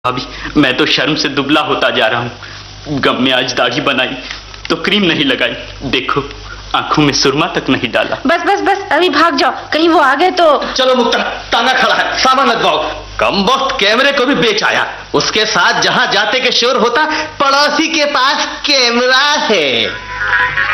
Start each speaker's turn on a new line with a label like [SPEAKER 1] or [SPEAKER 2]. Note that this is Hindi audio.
[SPEAKER 1] भाभी, मैं तो शर्म से दुबला होता जा रहा हूँ। गम में आज दाढ़ी बनाई तो क्रीम नहीं लगाई, देखो आंखों में सुरमा तक नहीं डाला।
[SPEAKER 2] बस बस बस, अभी भाग जाओ, कहीं वो आ गए तो।
[SPEAKER 3] चलो मुक्ता, तांगा खड़ा है, सामान लगवाओ। कम वक्त कैमरे को भी बेच आया। उसके साथ जहां जाते के शोर होता, पड़ोसी के पास कैमरा है।